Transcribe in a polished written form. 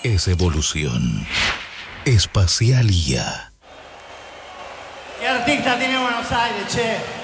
es evolución. Espacialía. ¿Qué artista tiene Buenos Aires, che?